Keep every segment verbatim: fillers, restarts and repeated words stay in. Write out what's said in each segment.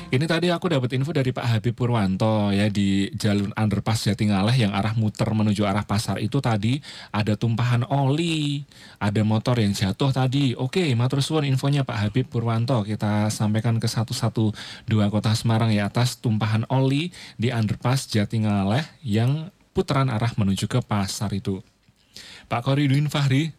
Ini tadi aku dapat info dari Pak Habib Purwanto ya di jalur underpass Jatingaleh yang arah muter menuju arah pasar itu tadi ada tumpahan oli, ada motor yang jatuh tadi. Oke, matur suwun infonya Pak Habib Purwanto. Kita sampaikan ke satu satu dua Kota Semarang ya atas tumpahan oli di underpass Jatingaleh yang putaran arah menuju ke pasar itu. Pak Koridin Fahri.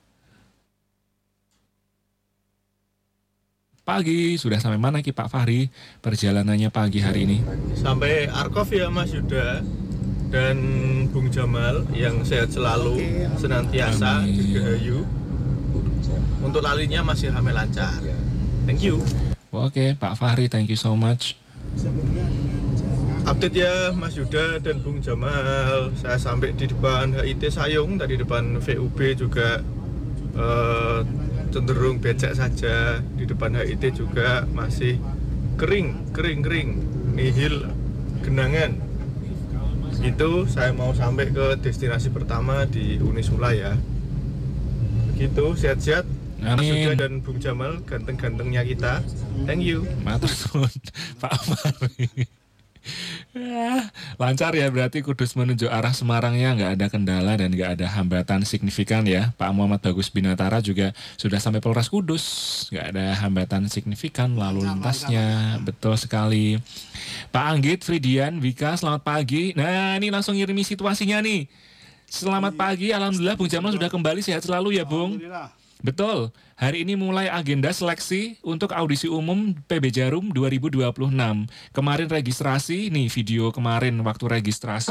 Pagi, sudah sampai mana Ki Pak Fahri perjalanannya pagi hari ini? Sampai Arkov ya Mas Yuda dan Bung Jamal yang sehat selalu, senantiasa dirgahayu. Untuk lalinya masih ramai lancar. Thank you. Oke, Pak Fahri, thank you so much. Update ya Mas Yuda dan Bung Jamal. Saya sampai di depan H I T Sayung, tadi depan V U B juga uh, cenderung becek saja. Di depan H I T juga masih kering, kering, kering, nihil genangan. Begitu, saya mau sampai ke destinasi pertama di Unisula ya. Begitu, sehat-sehat. Mas Yuda dan Bung Jamal, ganteng-gantengnya kita. Thank you. Matur suwun Pak Fahri. Ya, lancar ya berarti Kudus menuju arah Semarangnya nggak ada kendala dan nggak ada hambatan signifikan ya. Pak Muhammad Bagus Binatara juga sudah sampai Polres Kudus, nggak ada hambatan signifikan lalu lintasnya. Betul sekali. Pak Anggit, Fridian, Vika, selamat pagi. Nah ini langsung ngirimi situasinya nih. Selamat pagi, alhamdulillah Bung Jamal sudah kembali sehat selalu ya Bung. Betul, hari ini mulai agenda seleksi untuk audisi umum P B Jarum dua ribu dua puluh enam. Kemarin registrasi, nih video kemarin waktu registrasi.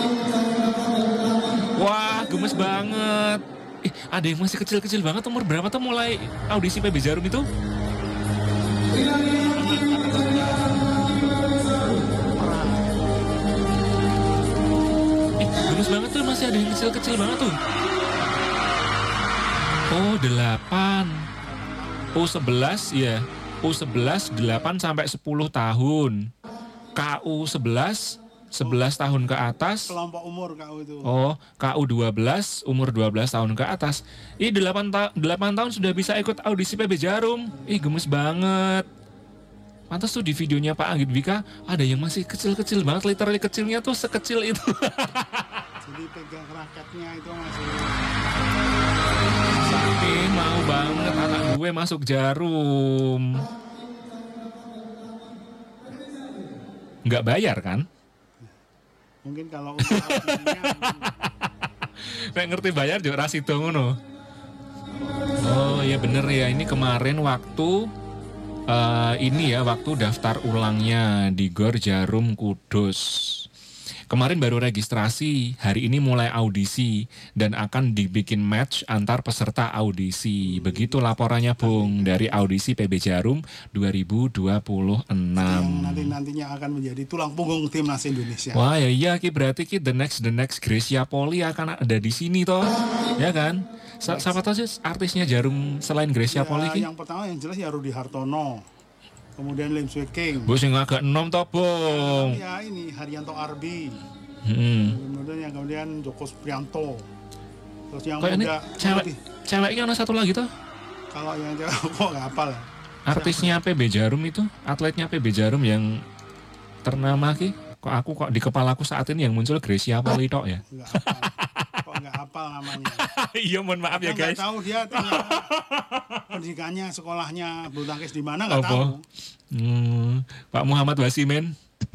Wah, gemes banget. Eh, ada yang masih kecil-kecil banget, umur berapa tuh mulai audisi P B Jarum itu? Eh, gemes banget tuh, masih ada yang kecil-kecil banget tuh. Oh, delapan. U sebelas ya. U sebelas delapan sampai sepuluh tahun. K U sebelas sebelas tahun ke atas. Kelompok umur K U itu. Oh, K U dua belas umur dua belas tahun ke atas. Ih, delapan, ta- delapan tahun sudah bisa ikut audisi P B Jarum. Ih, gemes banget. Pantas tuh di videonya Pak Anggit Vika ada yang masih kecil-kecil banget, literally kecilnya tuh sekecil itu. Jadi pegang raketnya itu masih. Ih, mau banget anak gue masuk Jarum. Nggak bayar kan? Mungkin kalau usaha Nek ngerti bayar juga rasi dong ngono. Oh iya bener ya, ini kemarin waktu uh, ini ya waktu daftar ulangnya di Gor Jarum Kudus. Kemarin baru registrasi, hari ini mulai audisi dan akan dibikin match antar peserta audisi. Begitu laporannya Bung dari audisi P B Jarum dua ribu dua puluh enam. Yang nanti-nantinya akan menjadi tulang punggung timnas Indonesia. Wah ya iya Ki, berarti Ki the next the next Gracia Poli akan ada di sini toh. Ya kan? Sa- siapa tahu sih artisnya Jarum selain Gracia Ya, Poli Ki? yang pertama yang jelas ya Rudi Hartono. Kemudian Lim Swee King. Bos yang agak enom toh Bung. Ya ini Haryanto Arbi. Hmm. Kemudian yang kemudian Joko Supriyanto. Terus yang Kok ini muda cewek, lebih. ceweknya ada satu lagi toh? Kalau yang cewek kok nggak hafal ya. Artisnya P B Jarum itu, atletnya P B Jarum yang ternama Ki. Kok aku kok di kepalaku saat ini yang muncul Gracia Poli tok ya? Nggak hafal. Kok nggak hafal namanya. Iya mohon maaf ya Kita guys. nggak tahu dia ternyata pendidikannya, sekolahnya bulu tangkis di mana nggak Apa? tahu. Hmm, Pak Muhammad Wasimen.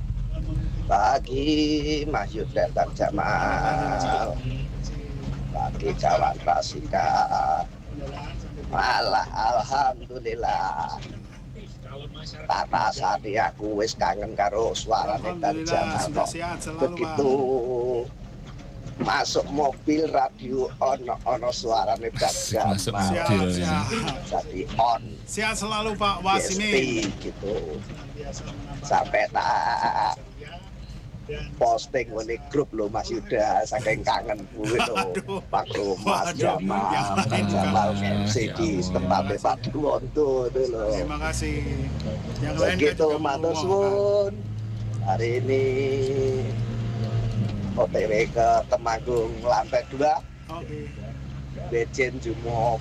Pagi Mas Yuda dan Jamal, pagi kawan Rasika, malah alhamdulillah. Tata sati aku wis kangen karo suarane dan Jamal kok. Begitu masuk mobil radio ono ono suarane dan Jamal. Masuk mobil. Siap, Jadi on. Sehat selalu Pak Wasimin. Gitu. Sampai tak posting di grup lo Mas Yuda saking kangen gue tuh Pak Mas Jamal Pak Jamal M C di tempatnya Pak Duwonto tuh lo. Terima kasih. Yang lain Begitu matur suwun. Hari ini O T W ke Temanggung lantai dua. Oke. Bejen Jumo